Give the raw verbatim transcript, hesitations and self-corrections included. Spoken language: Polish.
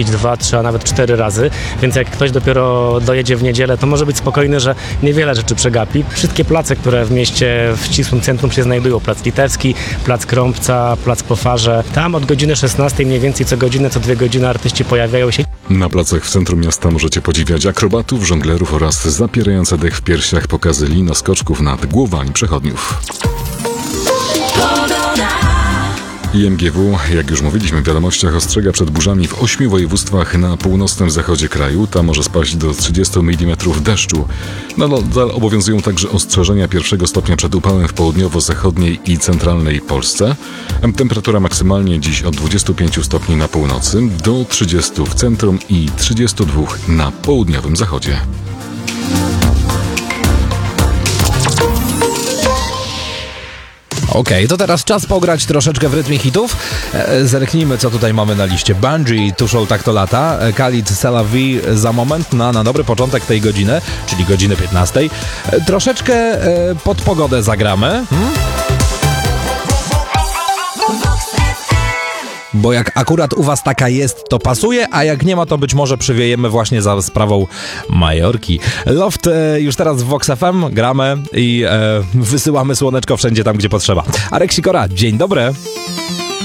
jeździć dwa, trzy, a nawet cztery razy, więc jak ktoś dopiero dojedzie w niedzielę, to może być spokojny, że niewiele rzeczy przegapi. Wszystkie place, które w mieście w ścisłym centrum się znajdują, Plac Litewski, Plac Krąpca, Plac po Farze, tam od godziny szesnastej mniej więcej co godzinę, co dwie godziny artyści pojawiają się. Na placach w centrum miasta możecie podziwiać akrobatów, żonglerów oraz zapierające dech w piersiach pokazy linoskoczków nad głowami przechodniów. I M G W, jak już mówiliśmy w wiadomościach, ostrzega przed burzami w ośmiu województwach na północnym zachodzie kraju. Tam może spaść do trzydziestu milimetrów deszczu. Nadal obowiązują także ostrzeżenia pierwszego stopnia przed upałem w południowo-zachodniej i centralnej Polsce. Temperatura maksymalnie dziś od dwudziestu pięciu stopni na północy do trzydziestu w centrum i trzydziestu dwóch na południowym zachodzie. Okej, okay, to teraz czas pograć troszeczkę w rytmie hitów. E, zerknijmy, co tutaj mamy na liście. Bungie, Tu Show Tak To Lata, Khalid Salavi za moment, na, na dobry początek tej godziny, czyli godziny piętnastej. E, troszeczkę e, pod pogodę zagramy. Hmm? Bo jak akurat u was taka jest, to pasuje, a jak nie ma, to być może przywiejemy właśnie za sprawą Majorki. Loft e, już teraz w Vox F M gramy i e, wysyłamy słoneczko wszędzie tam, gdzie potrzeba. Arek Sikora, dzień dobry.